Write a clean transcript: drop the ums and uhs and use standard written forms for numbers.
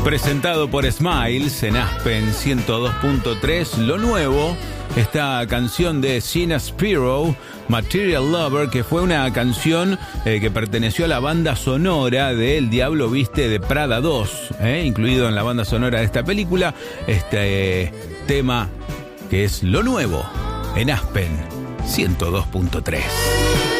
Presentado por Smiles en Aspen 102.3, lo nuevo, esta canción de Sina Spiro, Material Lover, que fue una canción que perteneció a la banda sonora de El Diablo Viste de Prada 2, incluido en la banda sonora de esta película, este tema que es lo nuevo en Aspen 102.3.